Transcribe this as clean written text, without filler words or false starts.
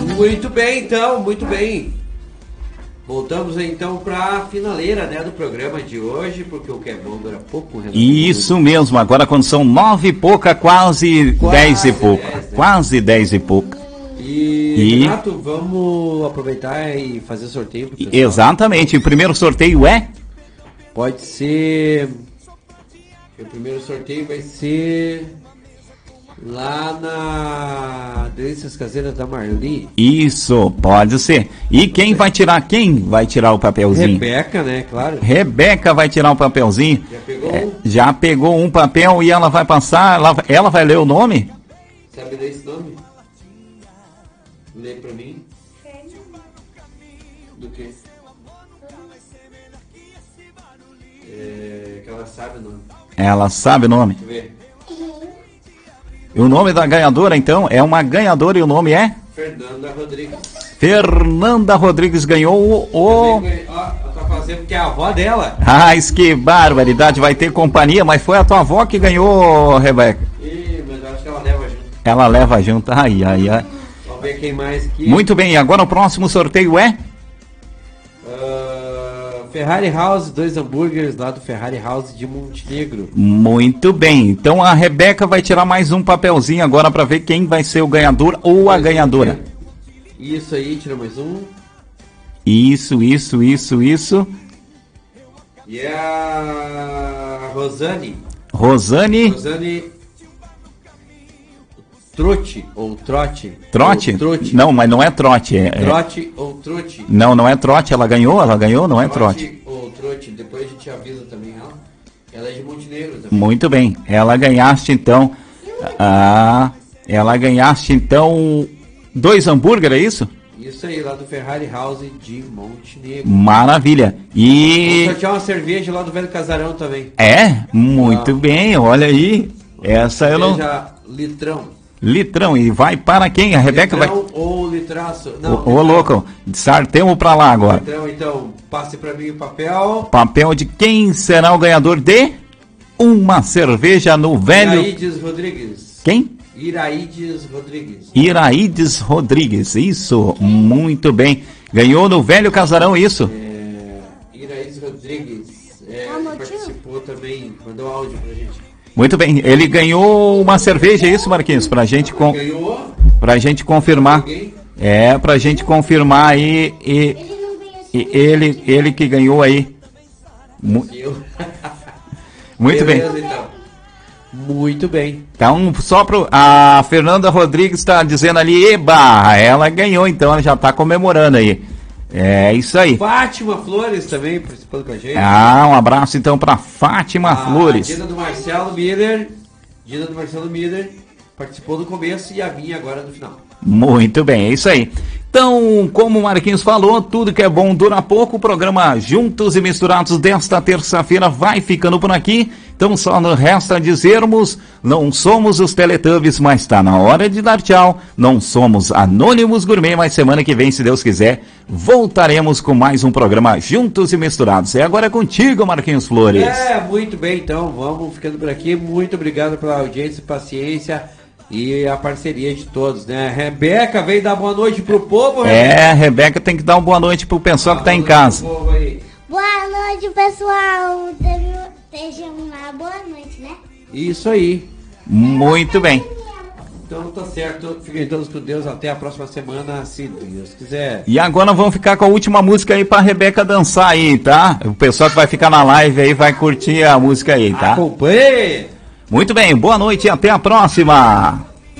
Muito bem, então, muito bem. Voltamos então para a finaleira, né, do programa de hoje, porque o que é bom dura pouco. Isso mesmo, agora quando são 9 e pouca, quase 10 e pouca. 10, né? Quase 10 e pouca. E Renato, vamos aproveitar e fazer sorteio pro pessoal. Exatamente, o primeiro sorteio é? Pode ser... O primeiro sorteio vai ser... lá na Delícias Caseiras da Marli. Isso, pode ser. E quem vai tirar o papelzinho? Rebeca, né, claro. Rebeca vai tirar o papelzinho. Já pegou um? Já pegou um papel e ela vai passar, ela vai ler o nome? Sabe ler esse nome? Lê pra mim. Do que? Que ela sabe o nome. Ela sabe o nome? Deixa eu ver. E o nome da ganhadora, então, é uma ganhadora e o nome é? Fernanda Rodrigues. Fernanda Rodrigues ganhou o... Ó, tá fazendo porque é a avó dela. Ai, que barbaridade, vai ter companhia, mas foi a tua avó que ganhou, Rebeca. Mas eu acho que ela leva junto. Ela leva junto, ai. Vamos ver quem mais aqui. Muito bem, agora o próximo sorteio é? Ferrari House, 2 hambúrgueres lá do Ferrari House de Montenegro. Muito bem, então a Rebeca vai tirar mais um papelzinho agora para ver quem vai ser o ganhador ou a ganhadora. Isso aí, tira mais um. Isso. E a Rosane. Rosane Trote ou Trote? Trote? Trote. Não, mas não é trote. Trote ou Trote? Não é trote, ela ganhou, não é trote. Trote ou Trote, depois a gente avisa também ela. Ela é de Montenegro também. Muito bem, ela ganhaste então 2 hambúrgueres, é isso? Isso aí, lá do Ferrari House de Montenegro. Maravilha. E... vamos sortear uma cerveja lá do Velho Casarão também. Muito bem, olha aí. Essa eu não... Litrão, e vai para quem? A Rebeca litrão vai... ou litraço? Não, Ô louco, sartemos pra lá agora. Litrão, então, passe pra mim o papel. Papel de quem será o ganhador de uma cerveja no Velho... Iraides Rodrigues. Quem? Iraides Rodrigues, isso, muito bem. Ganhou no Velho Casarão, isso? Iraides Rodrigues, participou também, mandou áudio pra gente. Muito bem, ele ganhou uma cerveja, é isso, Marquinhos? Pra gente confirmar. Pra gente confirmar aí. Ele que ganhou aí. Muito bem. Então. Muito bem. Então, a Fernanda Rodrigues está dizendo ali, eba, ela ganhou, então ela já está comemorando aí. É isso aí. Fátima Flores também participando com a gente. Um abraço então para Fátima Flores. Dina do Marcelo Miller participou no começo e a minha agora no final. Muito bem, é isso aí. Então, como o Marquinhos falou, tudo que é bom dura pouco. O programa Juntos e Misturados desta terça-feira vai ficando por aqui. Então só nos resta dizermos, não somos os Teletubbies, mas está na hora de dar tchau. Não somos Anônimos Gourmet, mas semana que vem, se Deus quiser, voltaremos com mais um programa Juntos e Misturados. E agora é contigo, Marquinhos Flores. Muito bem, então, vamos ficando por aqui. Muito obrigado pela audiência e paciência. E a parceria de todos, né? Rebeca veio dar boa noite pro povo, Rebeca. Rebeca tem que dar uma boa noite pro pessoal que tá em casa. Boa noite, pessoal. Estejam lá, boa noite, né? Isso aí. Muito bem. Então tá certo. Fiquem todos com Deus. Até a próxima semana, se Deus quiser. E agora vamos ficar com a última música aí pra Rebeca dançar aí, tá? O pessoal que vai ficar na live aí vai curtir a música aí, tá? Acompanhe! Muito bem, boa noite e até a próxima!